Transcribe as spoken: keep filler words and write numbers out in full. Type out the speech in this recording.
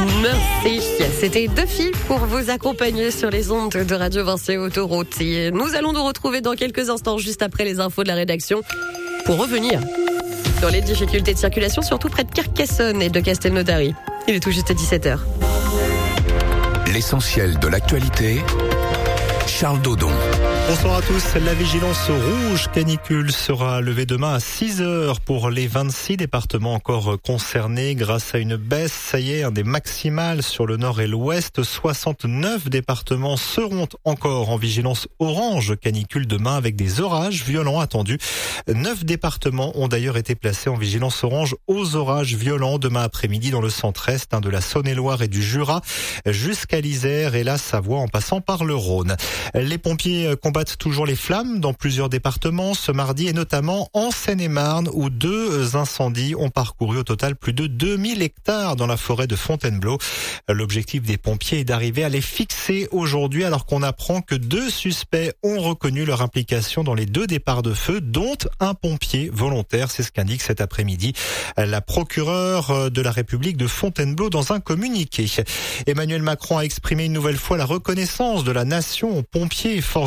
Merci. C'était deux filles pour vous accompagner sur les ondes de Radio Vinci Autoroute. Et nous allons nous retrouver dans quelques instants, juste après les infos de la rédaction, pour revenir sur les difficultés de circulation, surtout près de Carcassonne et de Castelnaudary. Il est tout juste dix-sept heures. L'essentiel de l'actualité, Charles Dodon. Bonsoir à tous. La vigilance rouge canicule sera levée demain à six heures pour les vingt-six départements encore concernés grâce à une baisse, ça y est, un des maximales sur le nord et l'ouest. soixante-neuf départements seront encore en vigilance orange canicule demain avec des orages violents attendus. Neuf départements ont d'ailleurs été placés en vigilance orange aux orages violents demain après-midi dans le centre-est hein, de la Saône-et-Loire et du Jura jusqu'à l'Isère et la Savoie en passant par le Rhône. Les pompiers combattent toujours les flammes dans plusieurs départements ce mardi et notamment en Seine-et-Marne où deux incendies ont parcouru au total plus de deux mille hectares dans la forêt de Fontainebleau. L'objectif des pompiers est d'arriver à les fixer aujourd'hui alors qu'on apprend que deux suspects ont reconnu leur implication dans les deux départs de feu dont un pompier volontaire. C'est ce qu'indique cet après-midi la procureure de la République de Fontainebleau dans un communiqué. Emmanuel Macron a exprimé une nouvelle fois la reconnaissance de la nation aux pompiers et forces